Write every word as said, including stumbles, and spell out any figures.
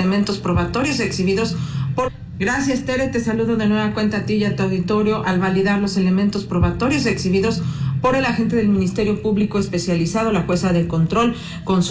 elementos probatorios exhibidos por... Gracias, Tere, te saludo de nueva cuenta a ti y a tu auditorio. Al validar los elementos probatorios exhibidos por el agente del Ministerio Público Especializado, la jueza de control, con su